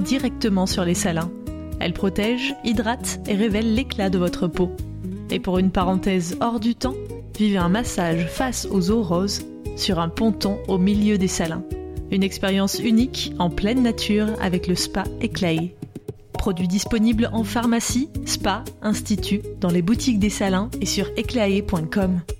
directement sur les salins. Elle protège, hydrate et révèle l'éclat de votre peau. Et pour une parenthèse hors du temps, vivez un massage face aux eaux roses sur un ponton au milieu des salins. Une expérience unique en pleine nature avec le spa Eclaé. Produit disponible en pharmacie, spa, institut, dans les boutiques des salins et sur eclaé.com.